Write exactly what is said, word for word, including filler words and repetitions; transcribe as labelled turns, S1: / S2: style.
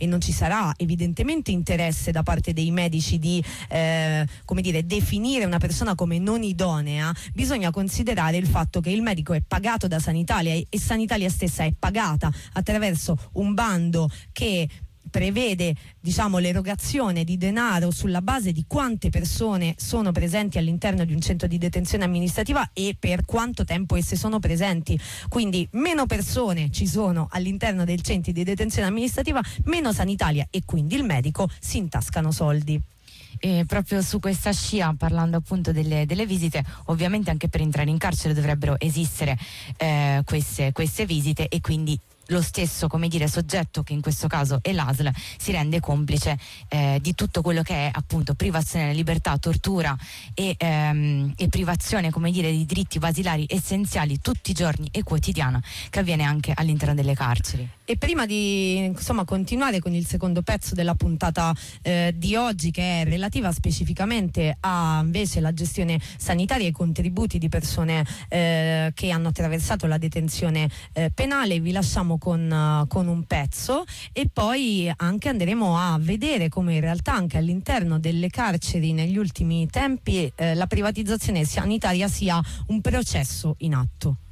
S1: e non ci sarà evidentemente interesse da parte dei medici di eh, come dire, definire una persona come non idonea, bisogna considerare il fatto che il medico è pagato da Sanitalia e Sanitalia stessa è pagata attraverso un bando che prevede, diciamo, l'erogazione di denaro sulla base di quante persone sono presenti all'interno di un centro di detenzione amministrativa e per quanto tempo esse sono presenti. Quindi meno persone ci sono all'interno del centro di detenzione amministrativa, meno Sanitalia e quindi il medico si intascano soldi.
S2: E proprio su questa scia, parlando appunto delle, delle visite, ovviamente anche per entrare in carcere dovrebbero esistere eh, queste, queste visite, e quindi lo stesso, come dire, soggetto, che in questo caso è l'A S L, si rende complice eh, di tutto quello che è appunto privazione della libertà, tortura e, ehm, e privazione, come dire, di diritti basilari essenziali tutti i giorni e quotidiana, che avviene anche all'interno delle carceri.
S1: E prima di insomma continuare con il secondo pezzo della puntata eh, di oggi, che è relativa specificamente a invece la gestione sanitaria e i contributi di persone eh, che hanno attraversato la detenzione eh, penale, vi lasciamo con, uh, con un pezzo e poi anche andremo a vedere come in realtà anche all'interno delle carceri negli ultimi tempi eh, la privatizzazione sanitaria sia un processo in atto.